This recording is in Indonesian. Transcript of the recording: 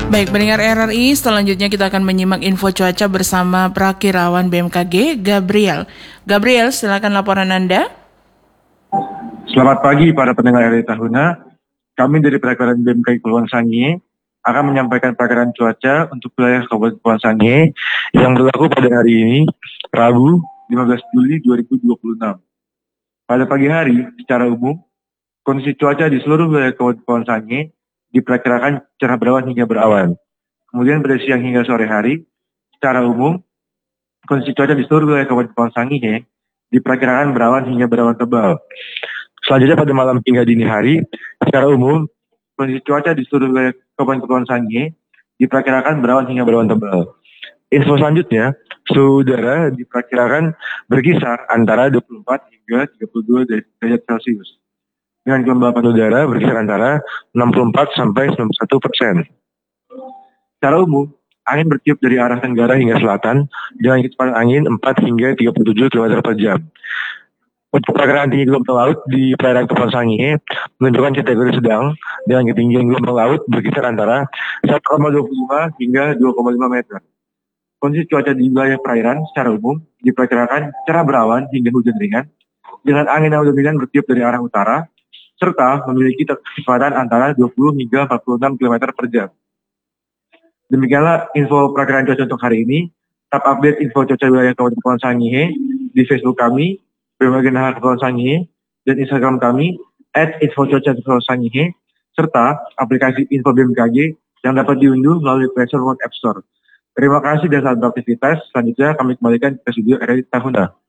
Baik, pendengar RRI, selanjutnya kita akan menyimak info cuaca bersama Prakirawan BMKG, Gabriel. Gabriel, silakan laporan Anda. Selamat pagi para pendengar RRI Tahuna. Kami dari Prakirawan BMKG Kepulauan Sangihe akan menyampaikan perkiraan cuaca untuk wilayah Kabupaten Kepulauan Sangihe yang berlaku pada hari ini, Rabu 15 Juli 2026. Pada pagi hari, secara umum, kondisi cuaca di seluruh wilayah Kabupaten Kepulauan Sangihe diperkirakan cerah berawan hingga berawan. Kemudian pada siang hingga sore hari, secara umum, kondisi cuaca di seluruh wilayah Kabupaten Kepulauan Sangihe diperkirakan berawan hingga berawan tebal. Selanjutnya pada malam hingga dini hari, secara umum, kondisi cuaca di seluruh wilayah Kabupaten Kepulauan Sangihe diperkirakan berawan hingga berawan tebal. Info selanjutnya, suhu udara diperkirakan berkisar antara 24 hingga 32 derajat Celcius. Dengan kelembapan udara berkisar antara 64 sampai 91%. Secara umum, angin bertiup dari arah tenggara hingga selatan dengan kecepatan angin 4 hingga 37 km per jam. Untuk perkiraan tinggi gelombang laut di perairan Kepulauan Sangihe menunjukkan kategori sedang dengan ketinggian gelombang laut berkisar antara 1,25 hingga 2,5 meter. Kondisi cuaca di wilayah perairan secara umum diperkirakan cerah berawan hingga hujan ringan dengan angin yang dominan bertiup dari arah utara serta memiliki kecepatan antara 20 hingga 46 km per jam. Demikianlah info perkiraan cuaca untuk hari ini. Tetap update info cuaca wilayah Kabupaten Kepulauan Sangihe di Facebook kami, BMKG Naha Kepulauan Sangihe, dan Instagram kami @info_cuaca_Sangihe, serta aplikasi info BMKG yang dapat diunduh melalui Play Store maupun App Store. Terima kasih dan selamat beraktivitas. Selanjutnya kami kembalikan ke studio RRI Tahuna.